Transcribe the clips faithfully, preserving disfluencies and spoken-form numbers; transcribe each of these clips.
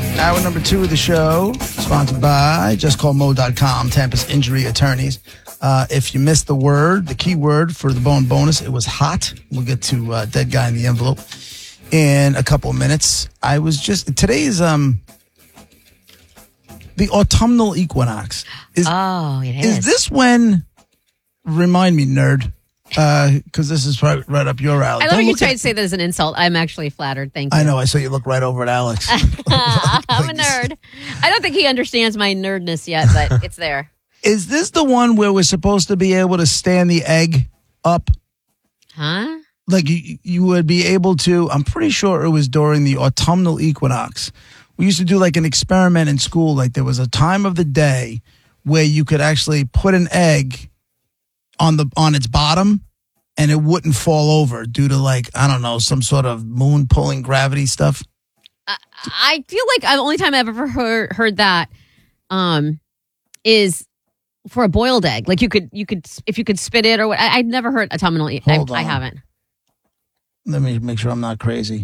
Hour number two of the show, sponsored by just call mo dot com, Tampa's injury attorneys. Uh, if you missed the word, the key word for the bone bonus, it was hot. We'll get to uh, dead guy in the envelope in a couple of minutes. I was just, today's um, the autumnal equinox. Is, oh, it is. Is this when, remind me, nerd, because uh, this is right, right up your alley. I love when you try to say that as an insult. I'm actually flattered. Thank you. I know. I saw you look right over at Alex. I'm a nerd. I don't think he understands my nerdness yet, but it's there. Is this the one where we're supposed to be able to stand the egg up? Huh? Like you, you would be able to, I'm pretty sure it was during the autumnal equinox. We used to do like an experiment in school. Like there was a time of the day where you could actually put an egg on the on its bottom and it wouldn't fall over due to like, I don't know, some sort of moon pulling gravity stuff. I, I feel like the only time I've ever heard, heard that um, is for a boiled egg. Like you could, you could, if you could spit it or what. I, I've never heard autumnal. I, Hold I on. haven't. Let me make sure I'm not crazy.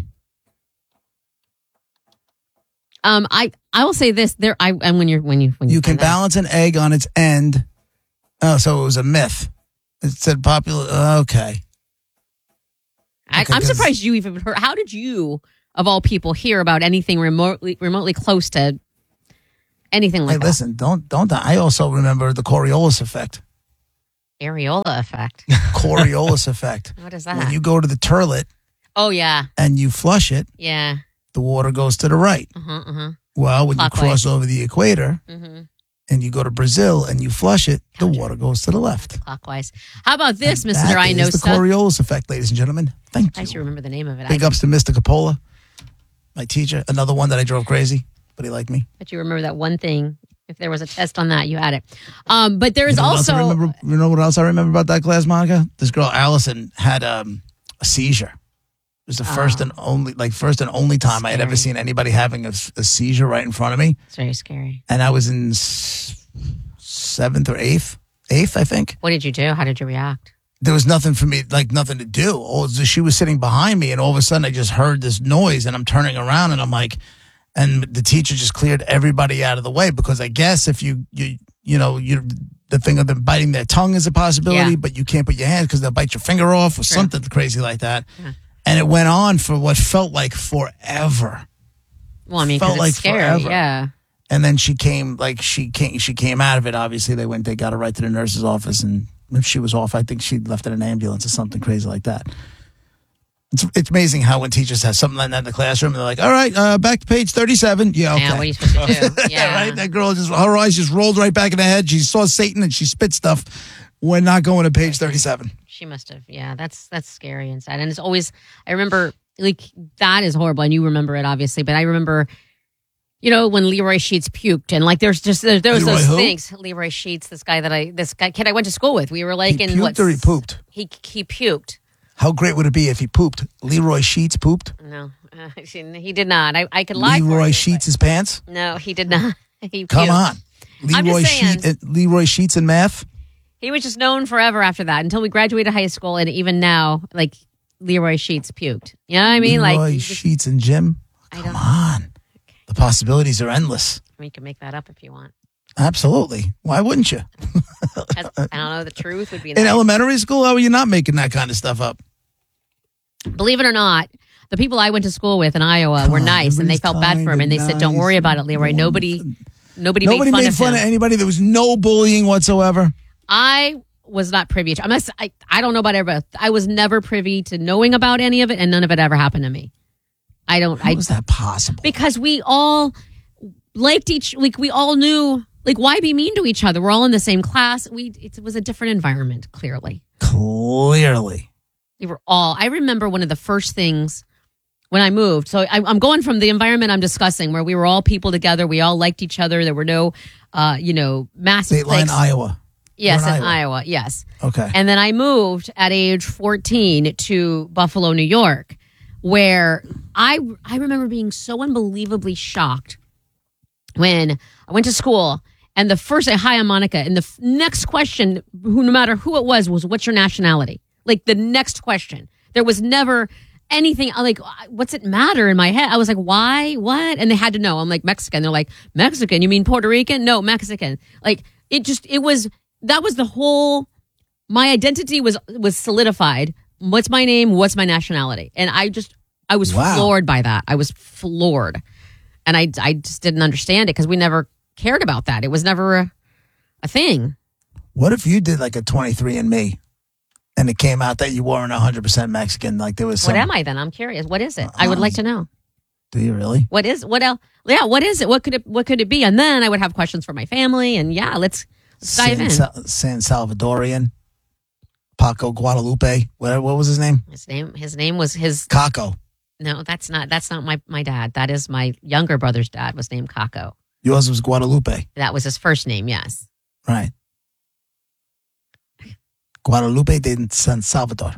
Um, I, I will say this there. I, and when you're, when you, when you, You can balance an egg on its end. Oh, so it was a myth. It said popular. Okay. I, okay I'm 'cause- surprised you even heard. How did you, of all people, hear about anything remotely, remotely close to anything like Hey, that? listen, don't, don't, I also remember the Coriolis effect. Areola effect. Coriolis effect. What is that? When you go to the toilet Oh yeah, and you flush it, yeah. the water goes to the right. Uh huh. Uh huh. Well, when Clockwise. you cross over the equator Mm-hmm. and you go to Brazil and you flush it, the water goes to the left. Clockwise. How about this, And Mister that I know is the stuff? Coriolis effect, ladies and gentlemen. Thank I should you. remember the name of it. Big I ups to Mister Capola, my teacher. Another one that I drove crazy, but he liked me. bet you remember that one thing. If there was a test on that, you had it. Um, but there is You know what else I also. remember, you know what else I remember about that class, Monica? This girl, Allison, had um, a seizure. It was the first Oh. and only, like first and only time I had ever Scary. seen anybody having a, a seizure right in front of me. It's very scary. And I was in s- seventh or eighth, eighth, I think. What did you do? How did you react? There was nothing for me, like nothing to do. All, she was sitting behind me, and all of a sudden I just heard this noise, and I'm turning around, and I'm like, and the teacher just cleared everybody out of the way because I guess if you, you, you know, you, the thing of them biting their tongue is a possibility, Yeah. but you can't put your hands because they'll bite your finger off or True. something crazy like that. Yeah. And it went on for what felt like forever. Well, I mean, Felt because like it's scary. forever. Yeah. And then she came, like she came, she came out of it. Obviously, they went, they got her right to the nurse's office, and if she was off, I think she left in an ambulance or something crazy like that. It's, it's amazing how when teachers have something like that in the classroom, they're like, "All right, uh, back to page thirty-seven." Yeah, okay. Yeah, what are you supposed to do? Yeah, Yeah. right. That girl just her eyes just rolled right back in her head. She saw Satan and she spit stuff. We're not going to page thirty-seven. She must have. Yeah, that's that's scary and sad. And it's always. I remember like that is horrible, and you remember it obviously. But I remember, you know, when Leroy Sheets puked, and like there's just there, there was Leroy those who? things. Leroy Sheets, this guy that I this guy kid I went to school with. We were like He in puked what? or he pooped? He he puked. How great would it be if he pooped? Leroy Sheets pooped. No, uh, he did not. I, I could lie. for Leroy you, Sheets his pants. but No, he did not. He Come puked. on, I'm just Leroy saying. Sheet, uh, Leroy Sheets in math. He was just known forever after that until we graduated high school, and even now, like Leroy Sheets puked. You know what I mean? Leroy like he just- Sheets and Jim. I Come don't. on, the possibilities are endless. We can make that up if you want. Absolutely. Why wouldn't you? 'Cause I don't know. The truth would be In nice. elementary school, how are you not making that kind of stuff up? Believe it or not, the people I went to school with in Iowa Come were on, nice, and they everybody's felt bad for him, and they said, "Don't nice worry about it, and Leroy. Nobody, nobody, Nobody made fun made of fun him." of anybody. There was no bullying whatsoever. I was not privy to. Unless I, I don't know about everybody. I was never privy to knowing about any of it, and none of it ever happened to me. I don't. How I is that possible? because we all liked each. Like we all knew. Like why be mean to each other? We're all in the same class. We. It was a different environment. Clearly. Clearly. We were all, I remember one of the first things when I moved. So I, I'm going from the environment I'm discussing where we were all people together. We all liked each other. There were no, uh, you know, massive State line, plagues. Iowa. Yes, You're in in Iowa. Iowa. Yes. Okay. And then I moved at age fourteen to Buffalo, New York, where I, I remember being so unbelievably shocked when I went to school. And the first, hi, I'm Monica. And the f- next question, who, no matter who it was, was, what's your nationality? Like the next question. There was never anything. I'm like, what's it matter in my head? I was like, why? What? And they had to know. I'm like, Mexican. They're like, Mexican? You mean Puerto Rican? No, Mexican. Like, it just, it was, that was the whole, my identity was, was solidified. What's my name? What's my nationality? And I just, I was Wow. floored by that. I was floored. And I, I just didn't understand it because we never cared about that. It was never a, a thing. What if you did like a twenty-three and me and it came out that you weren't one hundred percent Mexican? Like there was some. What am I then? I'm curious. What is it? I would like to know. Do you really? What is, what else? Yeah, what is it? What could it, what could it be? And then I would have questions for my family. And yeah, let's, let's dive San, in. Sa- San Salvadorian, Paco Guadalupe, whatever. What was his name? His name, his name was his, Caco. no, that's not, that's not my, my dad. That is my younger brother's dad was named Caco. Yours was Guadalupe, That was his first name. Yes. right? Guadalupe de San Salvador.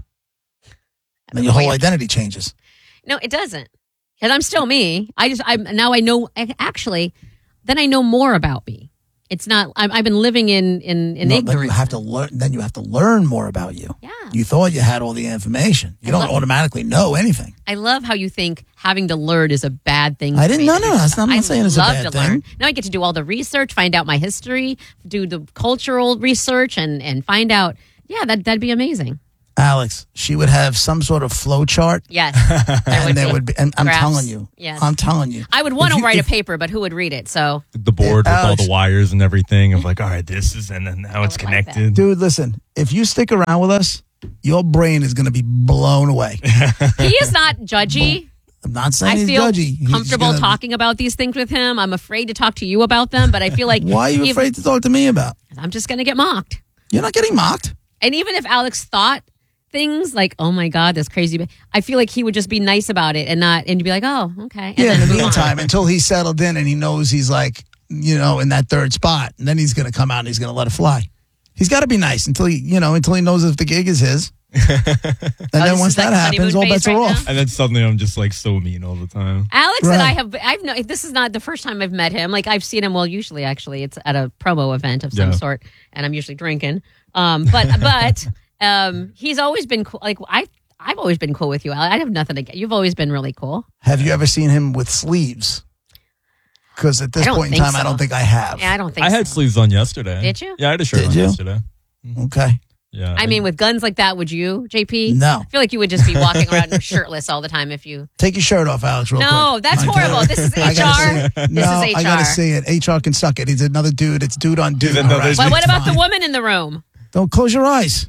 Then your whole identity changes. No, it doesn't. Because I'm still me. I just, I'm now I know, actually, then I know more about me. It's not, I'm, I've been living in, in, in No, ignorance. then you have to learn. Then you have to learn more about you. Yeah. You thought you had all the information. You I don't love- automatically know anything. I love how you think having to learn is a bad thing. I for didn't- me no, to no, do that's stuff. not- I'm not I saying it's a love bad to learn. thing. Now I get to do all the research, find out my history, do the cultural research, and and find out. Yeah, that that'd be amazing. Alex, she would have some sort of flow chart, Yes, I and would there be. would be. And I'm Graphs. telling you, Yes. I'm telling you, I would want If to you- write if- a paper, but who would read it? So The board with all Alex- the wires and everything of like, all right, this is, and then now it's would like that. connected. dude. Listen, if you stick around with us, your brain is going to be blown away. he is not judgy. I'm not saying I he's feel judgy. He's comfortable gonna- talking about these things with him. I'm afraid to talk to you about them, but I feel like Why are you if- afraid to talk to me about? I'm just going to get mocked. You're not getting mocked. And even if Alex thought things like, "Oh my God, that's crazy," but I feel like he would just be nice about it and not, and be like, "Oh, okay." And Yeah. In then the move on. meantime, until he's settled in and he knows he's like, you know, in that third spot, and then he's going to come out and he's going to let it fly. He's got to be nice until he, you know, until he knows if the gig is his. and this then is once like that happens, honeymoon all phase bets are right off. now? And then suddenly I'm just like so mean all the time. Alex Right. and I have, I've no, this is not the first time I've met him. Like I've seen him. Well, usually actually it's at a promo event of some Yeah. sort, and I'm usually drinking. Um, but but um, he's always been cool. Like I, I've always been cool with you. I have nothing to get. You've always been really cool. Have you ever seen him with sleeves? Because at this I don't point in think time, I so. don't think I have. Yeah, I don't think I had so. sleeves on yesterday. Did you? Yeah, I had a shirt Did on you? yesterday. Okay. Yeah. I mean, with guns like that, would you, J P? No. I feel like you would just be walking around shirtless all the time if you. Take your shirt off, Alex, real quick. No, that's Okay. horrible. This is I H gotta see R. it. This No, is H R. I gotta see it. H R can suck it. He's another dude. It's dude on dude. He's another harassment. But what It's about the fine. woman in the room? Don't close your eyes.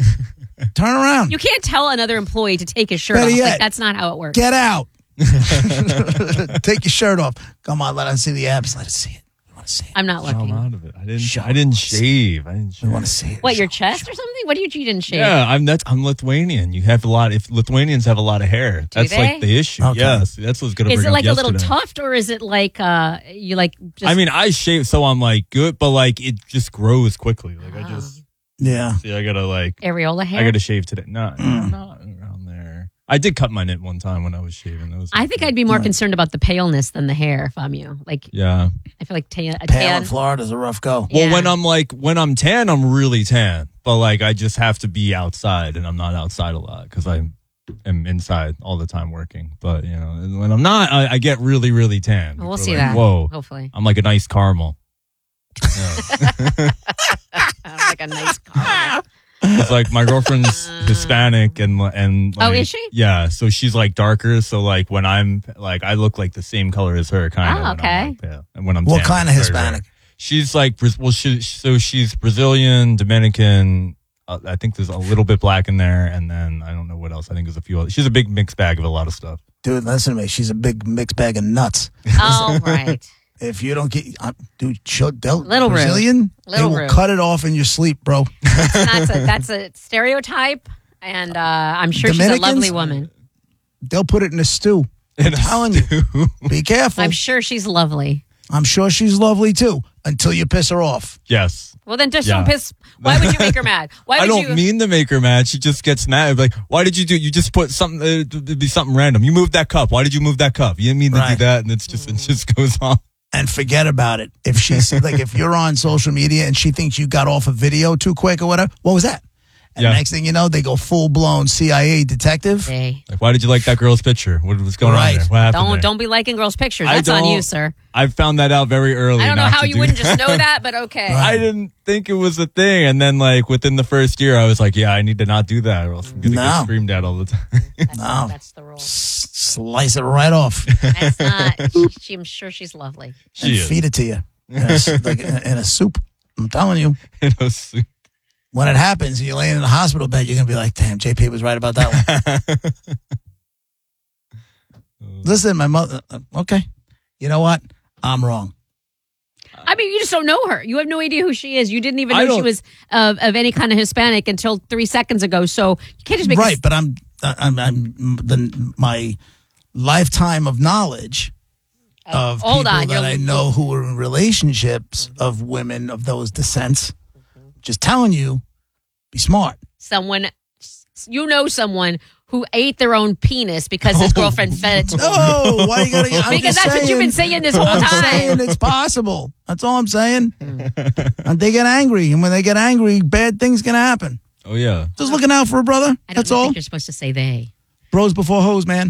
Turn around. You can't tell another employee to take his shirt Better off. yet, Like that's not how it works. Get out. Take your shirt off. Come on, let us see the abs. Let us see it. We want to see it. I'm not I'm looking. out of it. I didn't. Show I didn't us. shave. I didn't We shave. want to see it. What, your Show- chest or something? What do you, you didn't shave? Yeah, I'm that's I'm Lithuanian. You have a lot. If Lithuanians have a lot of hair, that's they? like the issue. Okay. Yes, that's what's gonna. Is bring it up like a little yesterday. tuft or is it like uh you like just I mean, I shave, so I'm like good, but like it just grows quickly. Like I Oh. just Yeah. see. I gotta like. areola hair? I gotta shave today. Not Mm. not around there. I did cut my knit one time when I was shaving. That was. I think I'd be more Right. concerned about the paleness than the hair if I'm you. Like Yeah. I feel like tan, a Pale tan. in Florida's a rough go. Well, Yeah. when I'm like when I'm tan, I'm really tan. But like I just have to be outside, and I'm not outside a lot because I am inside all the time working. But you know, and when I'm not, I, I get really, really tan. We'll People see are like, that. Whoa, Hopefully. I'm like a nice caramel. Yeah. like a nice car. It's like my girlfriend's Hispanic and and like, Oh, is she? Yeah, so she's like darker. So like when I'm like I look like the same color as her, kind of. Oh, okay. Yeah, and when I'm What tan, kind of it's very Hispanic? rare. She's like Braz- well, she so she's Brazilian, Dominican. Uh, I think there's a little bit black in there, and then I don't know what else. I think there's a few other. She's a big mixed bag of a lot of stuff. Dude, listen to me. She's a big mixed bag of nuts. Oh, right. If you don't get, uh, dude, she'll, they'll, Little rude. Brazilian, Little they will rude. cut it off in your sleep, bro. That's a, that's a stereotype, and uh, I'm sure she's a Dominicans? lovely woman. They'll put it in a stew. I'm In a telling you, be careful. I'm sure she's lovely. I'm sure she's lovely too, until you piss her off. Yes. Well, then just Yeah. don't piss. Why would you make her mad? Why would I don't you? mean to make her mad. She just gets mad. Like, why did you do? You just put something. Uh, it'd be something random. You moved that cup. Why did you move that cup? You didn't mean to Right. do that, and it's just it just goes on. And forget about it. If she's like, if you're on social media and she thinks you got off a video too quick or whatever, what was that? And Yeah. next thing you know, they go full blown C I A detective. Hey, Like, why did you like that girl's picture? What was going Right. on there? What happened don't there? don't be liking girls' pictures. I That's on you, don't- sir. I found that out very early. I don't know not how to you do wouldn't that. just know that, but okay. I didn't think it was a thing. And then, like, within the first year, I was like, yeah, I need to not do that or else I'm going to No. get screamed at all the time. That's, No. that's the rule. S- Slice it right off That's not. She, she, I'm sure she's lovely. and She is. feed it to you in a, s- like in a, in a soup. I'm telling you. You know, so- When it happens, you're laying in a hospital bed, you're going to be like, damn, J P was right about that one. Listen, my mother, uh, okay. You know what? I'm wrong. I mean, you just don't know her. You have no idea who she is. You didn't even I know she don't- was of, of any kind of Hispanic until three seconds ago. So you can't just make Right, a, but I'm, I'm, I'm the, my lifetime of knowledge of hold people on, that you're- I know who are in relationships of women of those descents. Just telling you, be smart. someone. You know someone who ate their own penis because his girlfriend fed it to them. No, why you gotta? I'm Because just that's what you've been saying- saying this whole I'm time. saying it's possible. That's all I'm saying. And they get angry, and when they get angry, bad things can happen. oh, yeah. Just looking out for a brother. I don't That's all. think you're supposed to say they. Bros before hoes, man.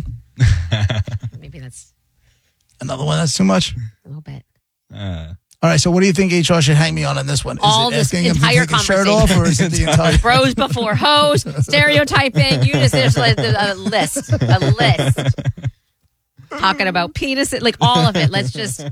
Maybe that's Another one. That's too much. a little bit. Uh, All right. So, what do you think H R should hang me on on this one? Is All it this asking him to entire take his shirt off, conversation. or is it the entire? Bros before hoes, stereotyping. You just there's like a list, a list. Talking about penis, like all of it. Let's just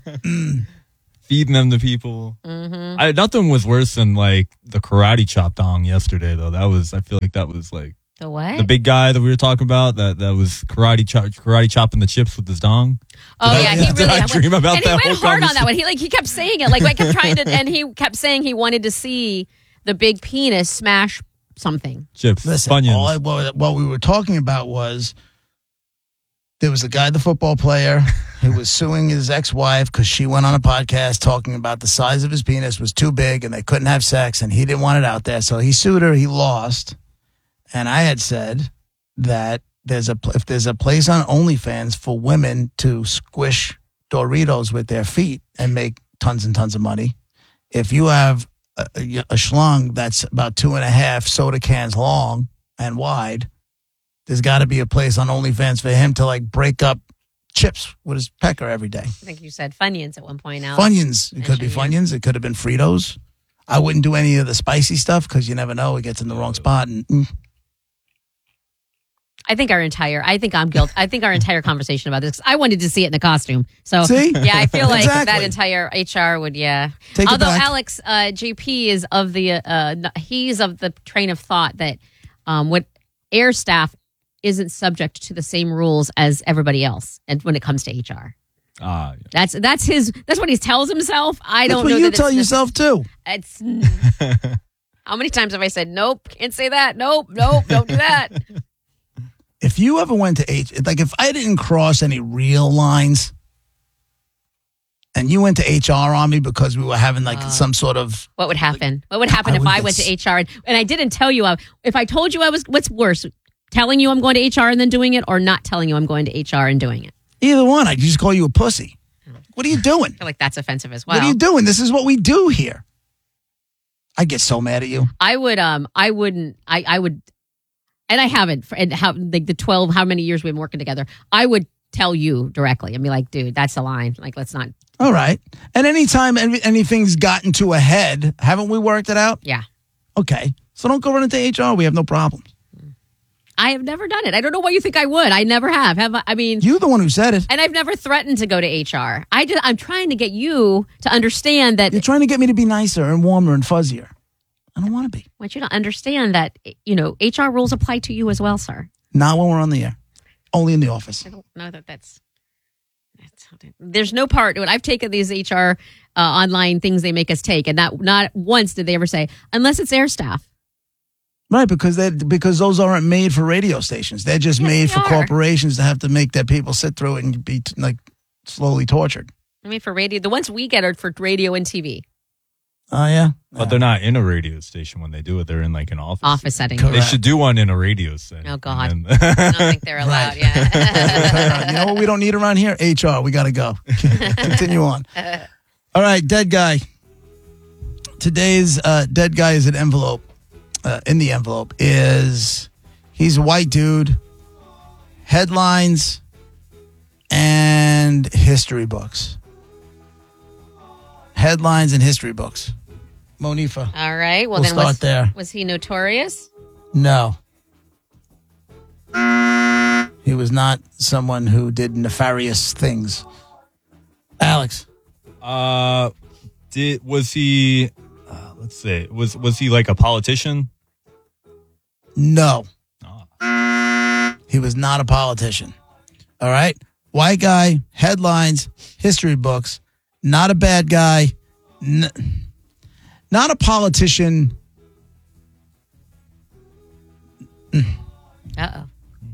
feeding them to people. Mm-hmm. I, nothing was worse than, like, the karate chop dong yesterday, though. That was, I feel like that was, like, the what? the big guy that we were talking about that, that was karate chop, karate chopping the chips with his dong. Oh Did I- yeah, he did really. I went- dream about and that he went whole hard on that one. He like he kept saying it. Like I kept trying to, and he kept saying he wanted to see the big penis smash something. Chips, Listen, Funyuns. all I, what, what we were talking about was there was a guy, the football player, who was suing his ex-wife because she went on a podcast talking about the size of his penis was too big and they couldn't have sex and he didn't want it out there. So he sued her. He lost. And I had said that there's a if there's a place on OnlyFans for women to squish Doritos with their feet and make tons and tons of money. If you have a, a, a schlong that's about two and a half soda cans long and wide, there's got to be a place on OnlyFans for him to like break up chips with his pecker every day. I think you said Funyuns at one point. Now Funyuns. It could be Mention, Funyuns. It could have been Fritos. I wouldn't do any of the spicy stuff because you never know. It gets in the wrong spot. And mm. I think our entire. I think I'm guilty. I think our entire conversation about this. 'Cause I wanted to see it in the costume. So See? yeah, I feel like Exactly. that entire H R would yeah. Take it Although back. Alex uh, J P is of the uh, he's of the train of thought that um, what air staff isn't subject to the same rules as everybody else, and when it comes to H R. Ah, yeah. That's that's his. That's what he tells himself. I that's don't what know. you that tell it's, yourself too. It's. How many times have I said nope? Can't say that. Nope. Nope. Don't do that. If you ever went to H, like if I didn't cross any real lines, and you went to H R on me because we were having like Uh. some sort of What would happen? What would happen I if would I get went to s- H R and, and I didn't tell you? I, if I told you I was, what's worse, telling you I'm going to H R and then doing it, or not telling you I'm going to H R and doing it? either one, I just call you a pussy. What are you doing? I feel like that's offensive as well. What are you doing? This is what we do here. I get so mad at you. I would, um, I wouldn't, I, I would, and I haven't, for, and how like the twelve, how many years we've been working together. I would tell you directly and be like, dude, that's the line. Like, let's not. All right. And anytime any, anything's gotten to a head, haven't we worked it out? Yeah, Okay. So don't go run into H R. We have no problems. I have never done it. I don't know why you think I would. I never have. Have I? I mean, You're the one who said it. and I've never threatened to go to H R. I just, I'm trying to get you to understand that You're trying to get me to be nicer and warmer and fuzzier. I don't want to be. I want you to understand that, you know, H R rules apply to you as well, sir. Not when we're on the air. Only in the office. I don't know that that's, that's there's no part when I've taken these H R uh, online things they make us take, and not not once did they ever say unless it's air staff. Right, because they because those aren't made for radio stations. They're just Yes, made they for are. corporations to have to make their people sit through it and be like slowly tortured. I mean, for radio, the ones we get are for radio and T V Oh yeah. But they're not in a radio station when they do it. They're in like an office. office setting. Correct. They should do one in a radio setting. Oh, God. And then- I don't think they're allowed. Right. Yeah. You know what we don't need around here? H R. We got to go. Continue on. All right, dead guy. Today's uh, dead guy is an envelope. uh, in the envelope is he's a white dude, headlines, and history books. Headlines and history books. Monifa. All right. Well, We'll then start was, there. was he notorious? No. He was not someone who did nefarious things. Alex. Uh, did was he? Uh, let's see. Was was he like a politician? No. Oh. He was not a politician. All right? White guy, headlines, history books, not a bad guy, n- not a politician. Uh-oh.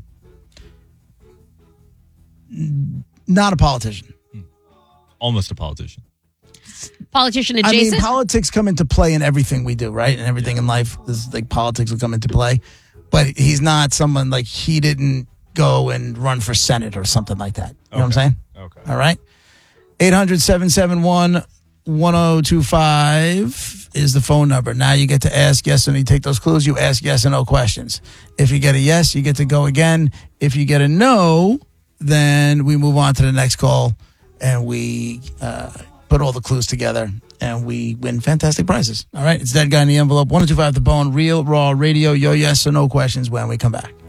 Not a politician. Almost a politician. Politician I adjacent? mean, politics come into play in everything we do, right? And everything in life, is like politics will come into play. But he's not someone like he didn't go and run for Senate or something like that. You know what I'm saying? Okay. All right. eight hundred, seven seven one, one oh two five is the phone number. Now you get to ask yes or no. You take those clues, you ask yes or no questions. If you get a yes, you get to go again. If you get a no, then we move on to the next call and we uh, put all the clues together and we win fantastic prizes. All right. It's Dead Guy in the Envelope. one oh two five The Bone, Real Raw Radio. Your yes or no questions when we come back.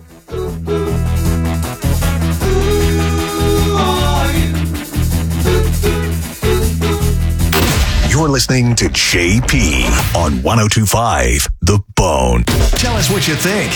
You're listening to J P on one oh two five The Bone. Tell us what you think.